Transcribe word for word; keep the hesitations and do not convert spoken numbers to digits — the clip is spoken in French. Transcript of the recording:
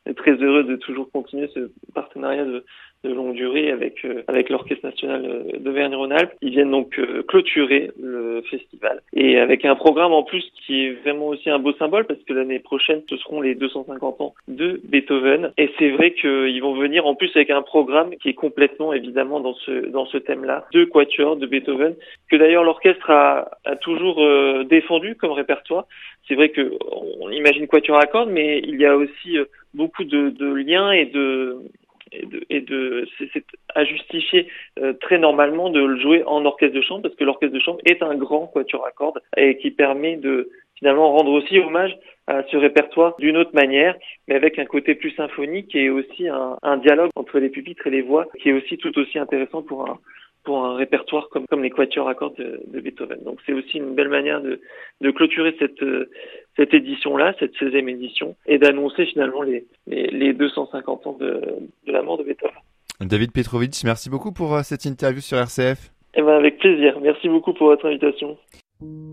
est très heureux de toujours continuer ce partenariat de, de longue durée avec euh, avec l'Orchestre national d'Auvergne-Rhône-Alpes. Ils viennent donc euh, clôturer le festival et avec un programme en plus qui est vraiment aussi un beau symbole parce que l'année prochaine ce seront les deux cent cinquante ans de Beethoven et c'est vrai qu'ils vont venir en plus avec un programme qui est complètement évidemment dans ce dans ce thème-là, deux quatuors de Beethoven que d'ailleurs l'orchestre a, a toujours euh, défendu comme répertoire. C'est vrai que on imagine quatuor à cordes, mais il y a aussi euh, beaucoup de, de liens et de et de, et de c'est, c'est à justifier euh, très normalement de le jouer en orchestre de chambre parce que l'orchestre de chambre est un grand quatuor à cordes et qui permet de finalement rendre aussi hommage à ce répertoire d'une autre manière, mais avec un côté plus symphonique et aussi un, un dialogue entre les pupitres et les voix qui est aussi tout aussi intéressant pour un pour un répertoire comme comme les quatuors à cordes de, de Beethoven. Donc c'est aussi une belle manière de de clôturer cette cette édition-là, cette seizième édition, et d'annoncer finalement les les, les deux cent cinquante ans de de la mort de Beethoven. David Petrovitch, merci beaucoup pour cette interview sur R C F. Eh ben avec plaisir. Merci beaucoup pour votre invitation.